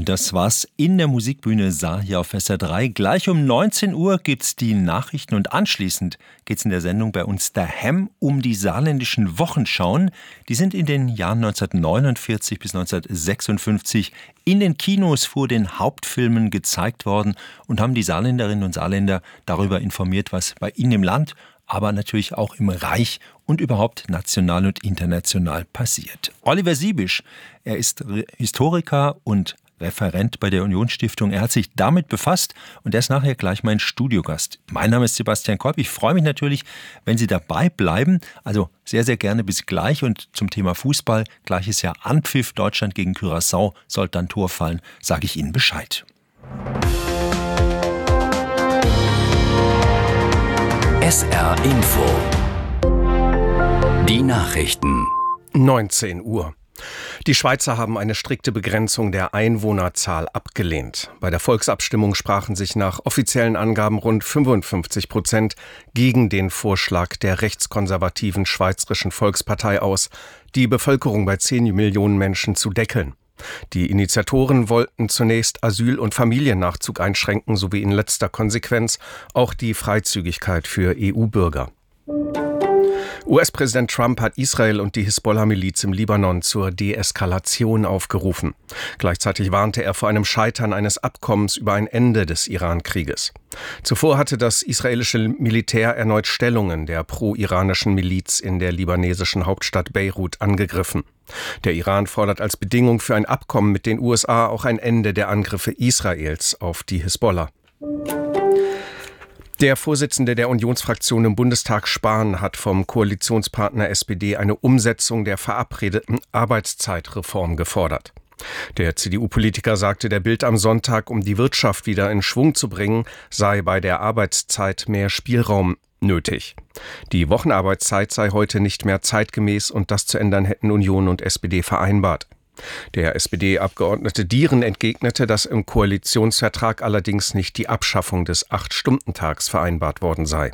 Und das war's in der Musikbühne Saar hier auf SR3. Gleich um 19 Uhr gibt's die Nachrichten und anschließend geht's in der Sendung bei uns daheim um die saarländischen Wochenschauen. Die sind in den Jahren 1949 bis 1956 in den Kinos vor den Hauptfilmen gezeigt worden und haben die Saarländerinnen und Saarländer darüber informiert, was bei ihnen im Land, aber natürlich auch im Reich und überhaupt national und international passiert. Oliver Siebisch, er ist Historiker und Referent bei der Unionsstiftung. Er hat sich damit befasst und er ist nachher gleich mein Studiogast. Mein Name ist Sebastian Kolb. Ich freue mich natürlich, wenn Sie dabei bleiben. Also sehr, sehr gerne bis gleich. Und zum Thema Fußball, gleich ist ja Anpfiff, Deutschland gegen Curaçao, sollte dann Tor fallen, sage ich Ihnen Bescheid. SR Info. Die Nachrichten. 19 Uhr. Die Schweizer haben eine strikte Begrenzung der Einwohnerzahl abgelehnt. Bei der Volksabstimmung sprachen sich nach offiziellen Angaben rund 55% gegen den Vorschlag der rechtskonservativen Schweizerischen Volkspartei aus, die Bevölkerung bei 10 Millionen Menschen zu deckeln. Die Initiatoren wollten zunächst Asyl- und Familiennachzug einschränken, sowie in letzter Konsequenz auch die Freizügigkeit für EU-Bürger. US-Präsident Trump hat Israel und die Hisbollah-Miliz im Libanon zur Deeskalation aufgerufen. Gleichzeitig warnte er vor einem Scheitern eines Abkommens über ein Ende des Iran-Krieges. Zuvor hatte das israelische Militär erneut Stellungen der pro-iranischen Miliz in der libanesischen Hauptstadt Beirut angegriffen. Der Iran fordert als Bedingung für ein Abkommen mit den USA auch ein Ende der Angriffe Israels auf die Hisbollah. Der Vorsitzende der Unionsfraktion im Bundestag, Spahn, hat vom Koalitionspartner SPD eine Umsetzung der verabredeten Arbeitszeitreform gefordert. Der CDU-Politiker sagte der Bild am Sonntag, um die Wirtschaft wieder in Schwung zu bringen, sei bei der Arbeitszeit mehr Spielraum nötig. Die Wochenarbeitszeit sei heute nicht mehr zeitgemäß und das zu ändern hätten Union und SPD vereinbart. Der SPD-Abgeordnete Dieren entgegnete, dass im Koalitionsvertrag allerdings nicht die Abschaffung des 8-Stunden-Tags vereinbart worden sei.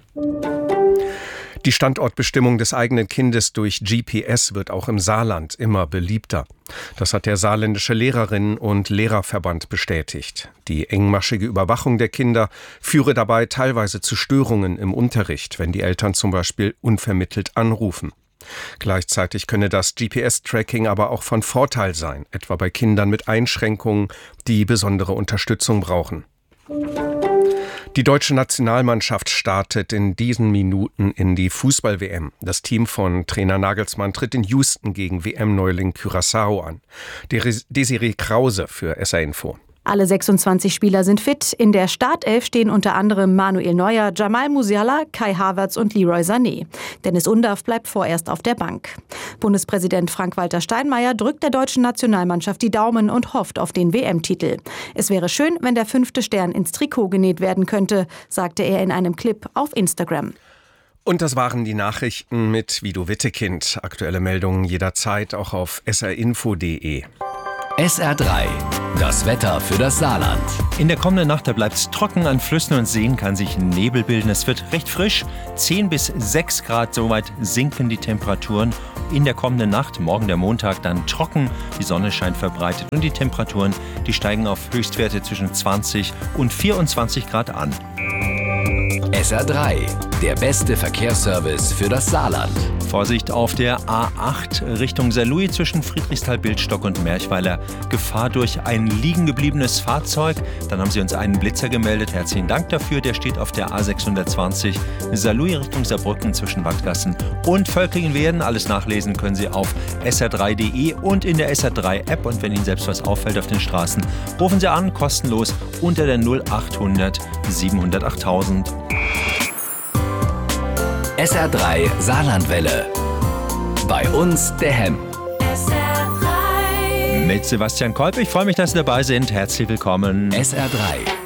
Die Standortbestimmung des eigenen Kindes durch GPS wird auch im Saarland immer beliebter. Das hat der saarländische Lehrerinnen- und Lehrerverband bestätigt. Die engmaschige Überwachung der Kinder führe dabei teilweise zu Störungen im Unterricht, wenn die Eltern zum Beispiel unvermittelt anrufen. Gleichzeitig könne das GPS-Tracking aber auch von Vorteil sein, etwa bei Kindern mit Einschränkungen, die besondere Unterstützung brauchen. Die deutsche Nationalmannschaft startet in diesen Minuten in die Fußball-WM. Das Team von Trainer Nagelsmann tritt in Houston gegen WM-Neuling Curaçao an. Desiree Krause für SR Info. Alle 26 Spieler sind fit. In der Startelf stehen unter anderem Manuel Neuer, Jamal Musiala, Kai Havertz und Leroy Sané. Dennis Undaff bleibt vorerst auf der Bank. Bundespräsident Frank-Walter Steinmeier drückt der deutschen Nationalmannschaft die Daumen und hofft auf den WM-Titel. Es wäre schön, wenn der 5. Stern ins Trikot genäht werden könnte, sagte er in einem Clip auf Instagram. Und das waren die Nachrichten mit Vido Wittekind. Aktuelle Meldungen jederzeit auch auf srinfo.de. SR3, das Wetter für das Saarland. In der kommenden Nacht bleibt es trocken, an Flüssen und Seen kann sich Nebel bilden. Es wird recht frisch, 10 bis 6 Grad, soweit sinken die Temperaturen. In der kommenden Nacht, morgen der Montag, dann trocken, die Sonne scheint verbreitet und die Temperaturen, die steigen auf Höchstwerte zwischen 20 und 24 Grad an. SR3, der beste Verkehrsservice für das Saarland. Vorsicht auf der A8 Richtung Saarlouis zwischen Friedrichsthal-Bildstock und Merchweiler. Gefahr durch ein liegen gebliebenes Fahrzeug. Dann haben Sie uns einen Blitzer gemeldet. Herzlichen Dank dafür. Der steht auf der A620 Saarlouis Richtung Saarbrücken zwischen Wattgassen und Völklingen-Werden. Alles nachlesen können Sie auf sr3.de und in der SR3-App. Und wenn Ihnen selbst was auffällt auf den Straßen, rufen Sie an, kostenlos unter der 0800 700 8000. SR3 Saarlandwelle. Bei uns der Hem. Mit Sebastian Kolb. Ich freue mich, dass Sie dabei sind. Herzlich willkommen. SR3.